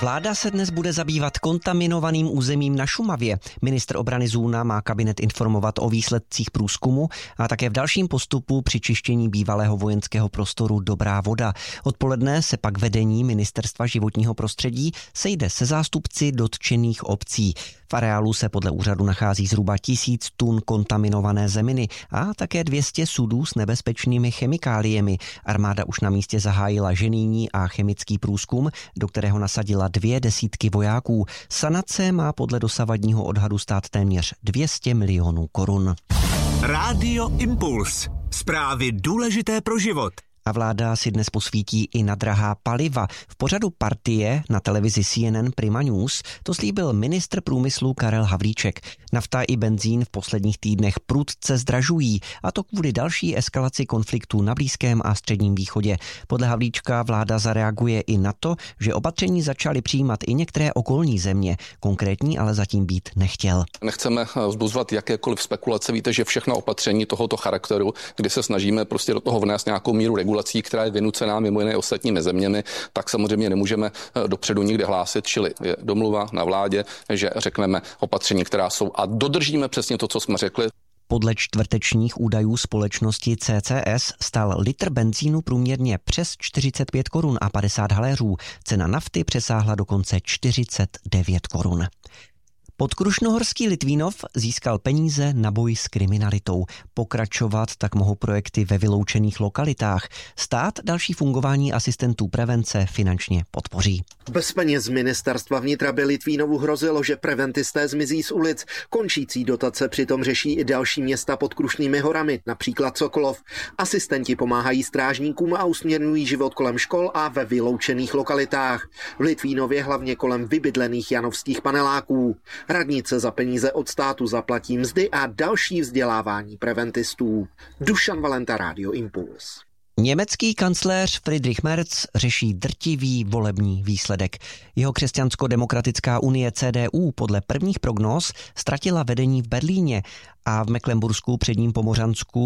Vláda se dnes bude zabývat kontaminovaným územím na Šumavě. Ministr obrany Zůna má kabinet informovat o výsledcích průzkumu a také v dalším postupu při čištění bývalého vojenského prostoru Dobrá Voda. Odpoledne se pak vedení Ministerstva životního prostředí sejde se zástupci dotčených obcí. V areálu se podle úřadu nachází zhruba 1000 tun kontaminované zeminy a také 200 sudů s nebezpečnými chemikáliemi. Armáda už na místě zahájila ženijní a chemický průzkum, do kterého nasadila 200 vojáků. Sanace má podle dosavadního odhadu stát téměř 200 milionů korun. Rádio Impuls. Zprávy důležité pro život. A vláda si dnes posvítí i na drahá paliva. V pořadu Partie na televizi CNN Prima News to slíbil ministr průmyslu Karel Havlíček. Nafta i benzín v posledních týdnech prudce zdražují, a to kvůli další eskalaci konfliktů na Blízkém a Středním východě. Podle Havlíčka vláda zareaguje i na to, že opatření začaly přijímat i některé okolní země. Konkrétní ale zatím být nechtěl. Nechceme vzbuzovat jakékoliv spekulace. Víte, že všechna opatření tohoto charakteru, kdy se snažíme prostě do toho vnést nějakou míru regulací, která je vynucená mimo jiné ostatními zeměmi, tak samozřejmě nemůžeme dopředu nikdy hlásit, čili je domluva na vládě, že řekneme opatření, která jsou, a dodržíme přesně to, co jsme řekli. Podle čtvrtečních údajů společnosti CCS stál litr benzínu průměrně přes 45 korun a 50 haléřů. Cena nafty přesáhla dokonce 49 korun. Podkrušnohorský Litvínov získal peníze na boj s kriminalitou. Pokračovat tak mohou projekty ve vyloučených lokalitách. Stát další fungování asistentů prevence finančně podpoří. Bez peněz ministerstva vnitra by Litvínovu hrozilo, že preventisté zmizí z ulic. Končící dotace přitom řeší i další města pod Krušnými horami, například Sokolov. Asistenti pomáhají strážníkům a usměrňují život kolem škol a ve vyloučených lokalitách. V Litvínově hlavně kolem vybydlených janovských paneláků. Radnice za peníze od státu zaplatí mzdy a další vzdělávání preventistů. Dušan Valenta, Rádio Impuls. Německý kancléř Friedrich Merz řeší drtivý volební výsledek. Jeho křesťansko-demokratická unie CDU podle prvních prognóz ztratila vedení v Berlíně a v Mecklenbursku, Předním Pomořansku